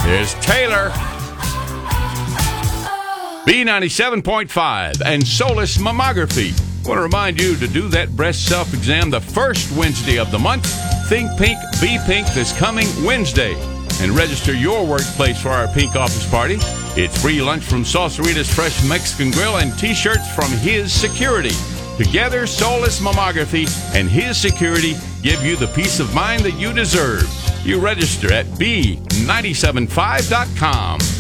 Here's Taylor. B97.5 and Solis Mammography. I want to remind you to do that breast self-exam the first Wednesday of the month. Think Pink, Be Pink this coming Wednesday. And register your workplace for our Pink office party. It's free lunch from Salsarita's Fresh Mexican Grill and T-shirts from His Security. Together, Solis Mammography and His Security give you the peace of mind that you deserve. You register at B975.com.